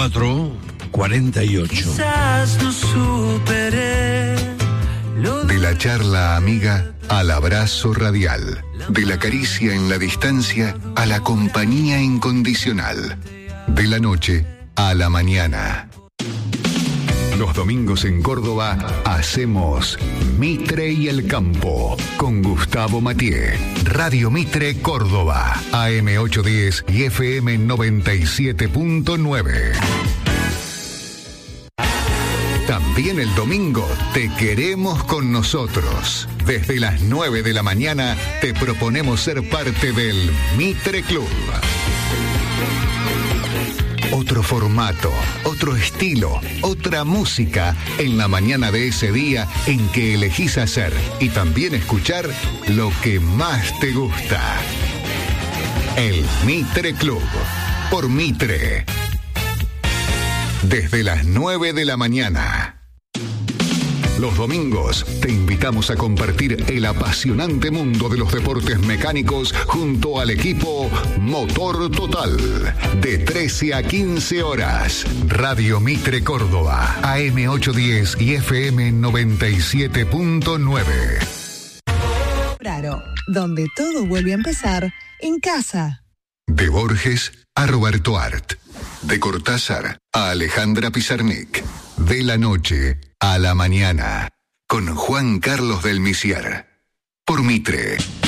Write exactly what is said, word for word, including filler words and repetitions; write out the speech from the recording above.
cuatro cuarenta y ocho. Quizás no superé lo De la charla amiga al abrazo radial. De la caricia en la distancia a la compañía incondicional. De la noche a la mañana. Los domingos en Córdoba hacemos Mitre y el Campo con Gustavo Mathieu. Radio Mitre Córdoba, A M ochocientos diez y F M noventa y siete punto nueve. También el domingo te queremos con nosotros. Desde las nueve de la mañana te proponemos ser parte del Mitre Club. Otro formato, otro estilo, otra música en la mañana de ese día en que elegís hacer y también escuchar lo que más te gusta. El Mitre Club, por Mitre. Desde las nueve de la mañana. Los domingos te invitamos a compartir el apasionante mundo de los deportes mecánicos junto al equipo Motor Total. De trece a quince horas. Radio Mitre Córdoba, A M ochocientos diez y F M noventa y siete punto nueve. Claro, donde todo vuelve a empezar en casa. De Borges a Roberto Art. De Cortázar a Alejandra Pizarnik. De la noche a la mañana. Con Juan Carlos del Misier. Por Mitre.